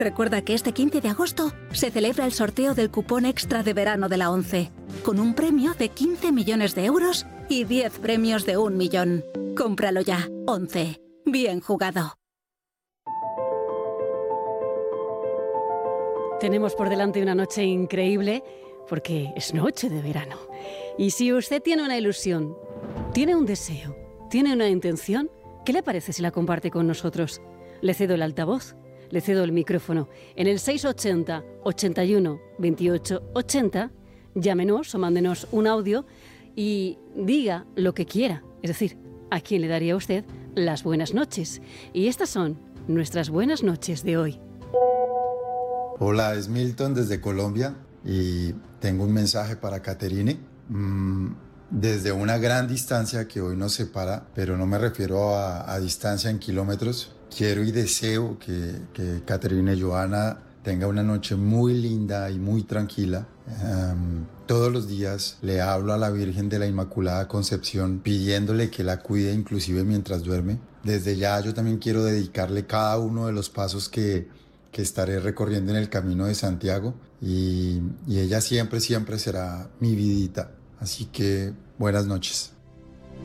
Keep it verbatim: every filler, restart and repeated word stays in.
Recuerda que este quince de agosto se celebra el sorteo del cupón extra de verano de la ONCE, con un premio de quince millones de euros y diez premios de un millón. Cómpralo ya. ONCE. Bien jugado. Tenemos por delante una noche increíble porque es noche de verano. Y si usted tiene una ilusión, tiene un deseo, tiene una intención, ¿qué le parece si la comparte con nosotros? Le cedo el altavoz. Le cedo el micrófono. En el seis ochenta, ochenta y uno, veintiocho, ochenta, llámenos o mándenos un audio y diga lo que quiera. Es decir, a quién le daría usted las buenas noches. Y estas son nuestras buenas noches de hoy. Hola, es Milton desde Colombia y tengo un mensaje para Caterine. Mm, desde una gran distancia que hoy nos separa, pero no me refiero a, a distancia en kilómetros. Quiero y deseo que, que Caterine Johanna tenga una noche muy linda y muy tranquila. Um, todos los días le hablo a la Virgen de la Inmaculada Concepción pidiéndole que la cuide inclusive mientras duerme. Desde ya yo también quiero dedicarle cada uno de los pasos que, que estaré recorriendo en el Camino de Santiago y, y ella siempre, siempre será mi vidita. Así que buenas noches.